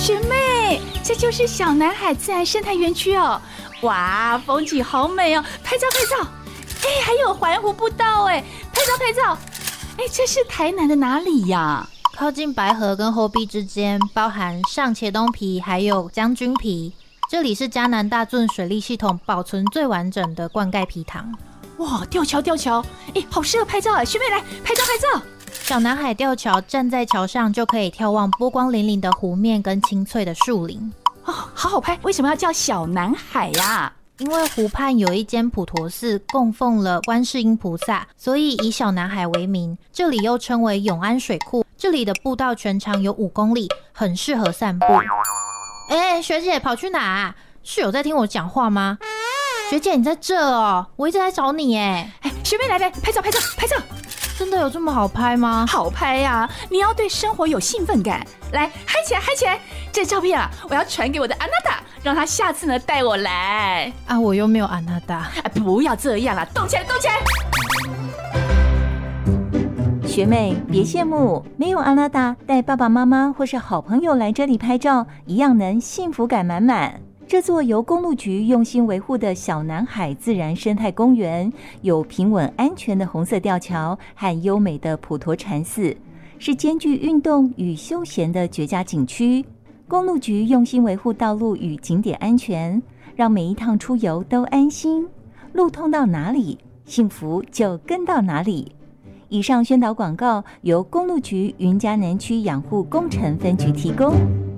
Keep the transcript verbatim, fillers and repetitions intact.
学妹，这就是小南海自然生态园区哦！哇，风景好美哦，拍照拍照！哎，还有环湖步道哎，拍照拍照！哎，这是台南的哪里呀？ 靠近白河跟后壁之间，包含上茄东皮还有将军皮。这里是嘉南大圳水利系统保存最完整的灌溉皮塘。 哇，吊桥吊桥，哎，好适合拍照啊！学妹来拍照拍照！ 小南海吊桥，站在桥上就可以眺望波光粼粼的湖面跟青翠的树林。 哦，好好拍！为什么要叫小南海呀？ 因为湖畔有一间普陀寺，供奉了观世音菩萨，所以以小南海为名。这里又称为永安水库，这里的步道全长有五公里，很适合散步。哎，学姐跑去哪？是有在听我讲话吗？学姐你在这哦，我一直在找你哎。 哎，学妹来来，拍照拍照拍照！ 真的有这么好拍吗？ 好拍呀、啊！你要对生活有兴奋感，来嗨起来，嗨起来！这照片啊，我要传给我的安娜达，让她下次呢带我来。 啊，我又没有安娜达。 哎，不要这样啦，动起来，动起来！ 学妹别羡慕，没有阿拉达带爸爸妈妈或是好朋友来这里拍照，一样能幸福感满满。这座由公路局用心维护的小南海自然生态公园，有平稳安全的红色吊桥和优美的普陀禅寺，是兼具运动与休闲的绝佳景区。公路局用心维护道路与景点安全，让每一趟出游都安心。路通到哪里，幸福就跟到哪里。以上宣导广告由公路局云嘉南区养护工程分局提供。